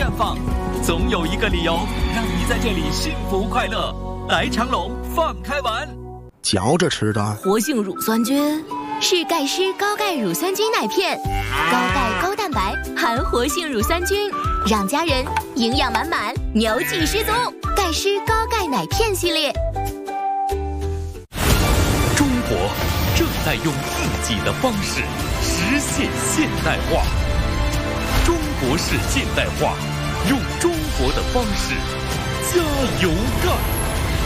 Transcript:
绽放，总有一个理由让你在这里幸福快乐。来长隆放开玩。 嚼着吃的。 活性乳酸菌是钙湿高钙乳酸菌奶片，高钙高蛋白含活性乳酸菌，让家人营养满满，牛气十足。钙湿高钙奶片系列。 中国正在用自己的方式实现现代化，中国式现代化，用中国的方式加油干。